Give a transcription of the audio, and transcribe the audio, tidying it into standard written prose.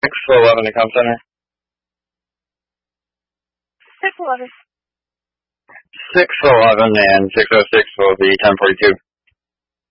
611 to Com Center. 611. 611 and 606 will be 1042.